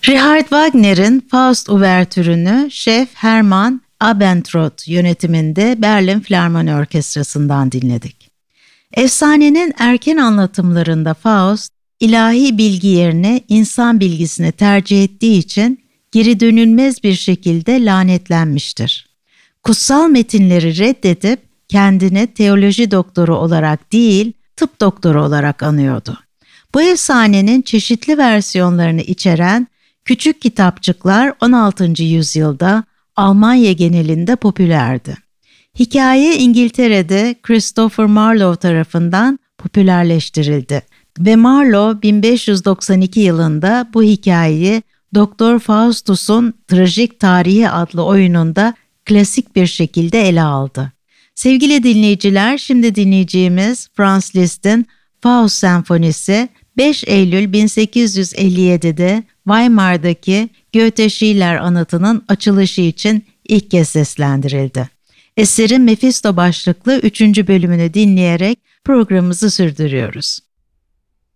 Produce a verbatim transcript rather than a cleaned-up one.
Richard Wagner'in Faust uvertürünü şef Hermann Abendroth yönetiminde Berlin Filarmoni Orkestrası'ndan dinledik. Efsanenin erken anlatımlarında Faust, ilahi bilgi yerine insan bilgisini tercih ettiği için geri dönülmez bir şekilde lanetlenmiştir. Kutsal metinleri reddedip kendini teoloji doktoru olarak değil, tıp doktoru olarak anıyordu. Bu efsanenin çeşitli versiyonlarını içeren küçük kitapçıklar on altıncı yüzyılda Almanya genelinde popülerdi. Hikaye İngiltere'de Christopher Marlowe tarafından popülerleştirildi ve Marlowe bin beş yüz doksan iki yılında bu hikayeyi Doktor Faustus'un Trajik Tarihi adlı oyununda klasik bir şekilde ele aldı. Sevgili dinleyiciler, şimdi dinleyeceğimiz Franz Liszt'in Faust Senfonisi beş Eylül bin sekiz yüz elli yedi'de Weimar'daki Goethe-Schiller anıtının açılışı için ilk kez seslendirildi. Eserin Mephisto başlıklı üçüncü bölümünü dinleyerek programımızı sürdürüyoruz.